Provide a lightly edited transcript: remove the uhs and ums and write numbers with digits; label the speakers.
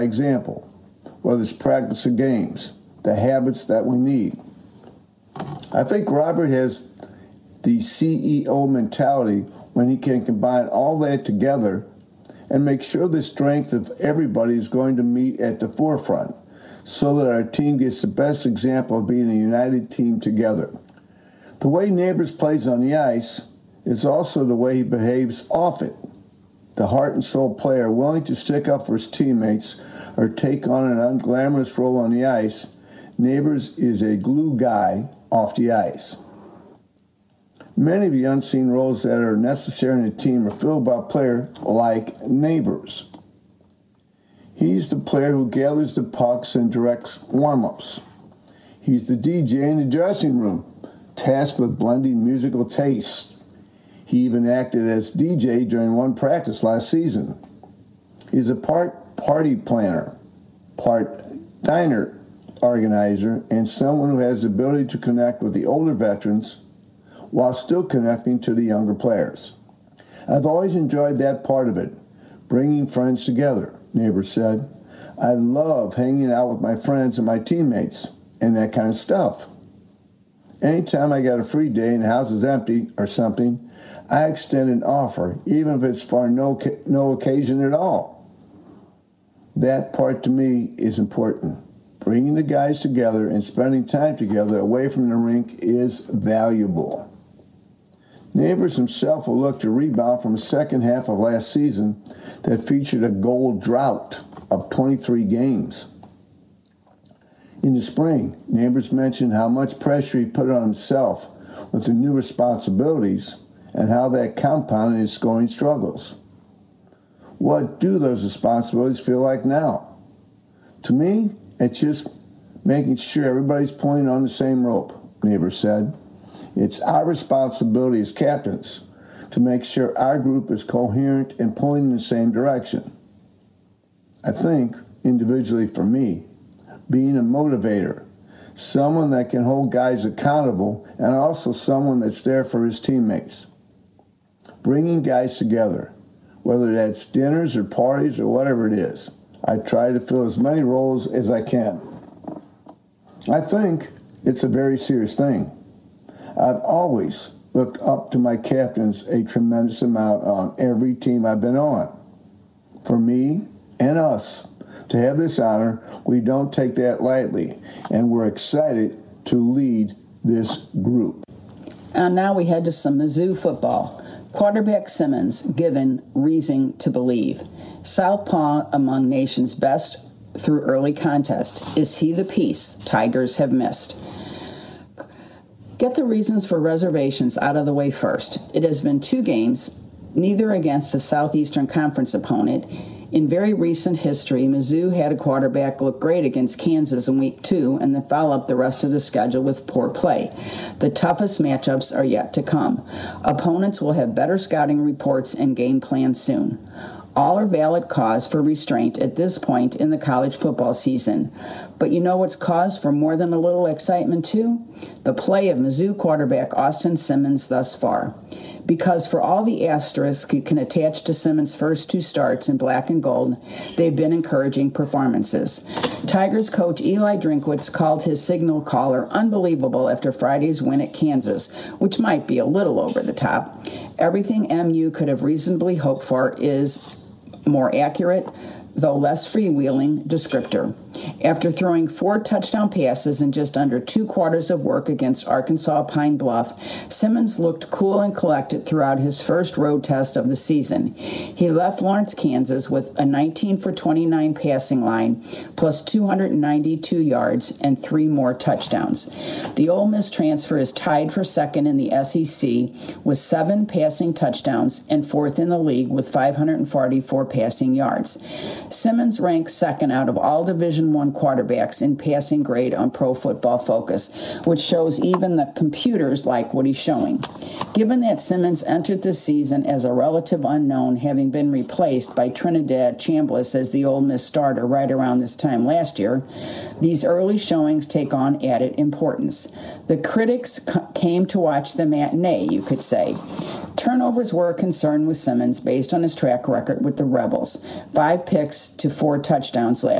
Speaker 1: example, whether it's practice or games, the habits that we need. I think Robert has the CEO mentality when he can combine all that together and make sure the strength of everybody is going to meet at the forefront so that our team gets the best example of being a united team together. The way Neighbors plays on the ice is also the way he behaves off it. The heart and soul player willing to stick up for his teammates or take on an unglamorous role on the ice, Neighbors is a glue guy off the ice. Many of the unseen roles that are necessary in a team are filled by a player like Neighbors. He's the player who gathers the pucks and directs warm-ups. He's the DJ in the dressing room, tasked with blending musical tastes. He even acted as DJ during one practice last season. He's a part party planner, part diner organizer, and someone who has the ability to connect with the older veterans while still connecting to the younger players. I've always enjoyed that part of it, bringing friends together, Neighbors said. I love hanging out with my friends and my teammates and that kind of stuff. Anytime I got a free day and the house is empty or something, I extend an offer, even if it's for no occasion at all. That part to me is important. Bringing the guys together and spending time together away from the rink is valuable. Neighbors himself will look to rebound from a second half of last season that featured a goal drought of 23 games. In the spring, Neighbors mentioned how much pressure he put on himself with the new responsibilities and how that compounded his scoring struggles. What do those responsibilities feel like now? To me, it's just making sure everybody's pulling on the same rope, Neighbors said. It's our responsibility as captains to make sure our group is coherent and pulling in the same direction. I think, individually for me, being a motivator, someone that can hold guys accountable, and also someone that's there for his teammates. Bringing guys together, whether that's dinners or parties or whatever it is. I try to fill as many roles as I can. I think it's a very serious thing. I've always looked up to my captains a tremendous amount on every team I've been on. For me and us to have this honor, we don't take that lightly, and we're excited to lead this group.
Speaker 2: And now we head to some Mizzou football. Quarterback Simmons given reason to believe. Southpaw among nation's best through early contest. Is he the piece Tigers have missed? Get the reasons for reservations out of the way first. It has been 2 games, neither against a Southeastern Conference opponent. In very recent history, Mizzou had a quarterback look great against Kansas in Week 2 and then follow up the rest of the schedule with poor play. The toughest matchups are yet to come. Opponents will have better scouting reports and game plans soon. All are valid cause for restraint at this point in the college football season. But you know what's cause for more than a little excitement too? The play of Mizzou quarterback Austin Simmons thus far. Because for all the asterisks you can attach to Simmons' first 2 starts in black and gold, they've been encouraging performances. Tigers coach Eli Drinkwitz called his signal caller unbelievable after Friday's win at Kansas, which might be a little over the top. Everything MU could have reasonably hoped for is more accurate, though less freewheeling, descriptor. After throwing 4 touchdown passes in just under 2 quarters of work against Arkansas Pine Bluff, Simmons looked cool and collected throughout his first road test of the season. He left Lawrence, Kansas with a 19 for 29 passing line, plus 292 yards and 3 more touchdowns. The Ole Miss transfer is tied for second in the SEC with 7 passing touchdowns and 4th in the league with 544 passing yards. Simmons ranks second out of all Division I quarterbacks in passing grade on Pro Football Focus, which shows even the computers like what he's showing. Given that Simmons entered the season as a relative unknown, having been replaced by Trinidad Chambliss as the Ole Miss starter right around this time last year, these early showings take on added importance. The critics came to watch the matinee, you could say. Turnovers were a concern with Simmons based on his track record with the Rebels, 5 picks to 4 touchdowns last